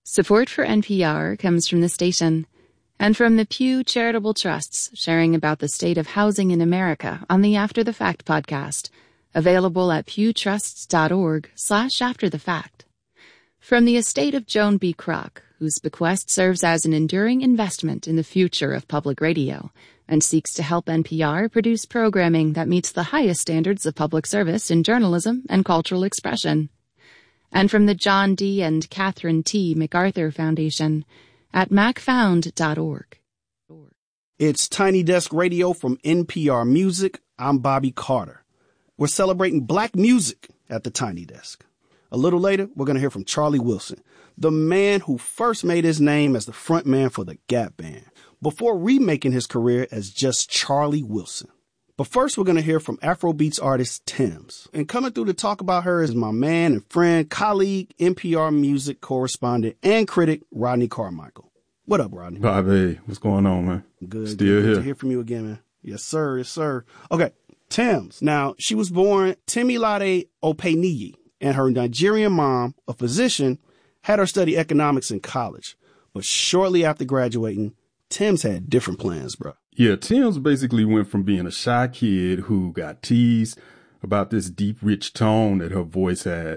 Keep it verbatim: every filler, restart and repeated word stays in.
Support for N P R comes from the station and from the Pew Charitable Trusts, sharing about the state of housing in America on the After the Fact podcast, available at pewtrusts.org slash after the fact. From the estate of Joan B. Kroc, whose bequest serves as an enduring investment in the future of public radio and seeks to help N P R produce programming that meets the highest standards of public service in journalism and cultural expression. And from the John D. and Catherine T. MacArthur Foundation at mac found dot org. It's Tiny Desk Radio from N P R Music. I'm Bobby Carter. We're celebrating black music at the Tiny Desk. A little later, we're going to hear from Charlie Wilson, the man who first made his name as the frontman for the Gap Band, before remaking his career as just Charlie Wilson. But first, we're going to hear from Afrobeats artist Tems. And coming through to talk about her is my man and friend, colleague, N P R music correspondent, and critic, Rodney Carmichael. What up, Rodney? Bobby, what's going on, man? Good. Still good, here. Good to hear from you again, man. Yes, sir. Yes, sir. Okay, Tems. Now, she was born Temilade Openiyi, and her Nigerian mom, a physician, had her study economics in college. But shortly after graduating, Tems had different plans, bro. Yeah, Tems basically went from being a shy kid who got teased about this deep, rich tone that her voice had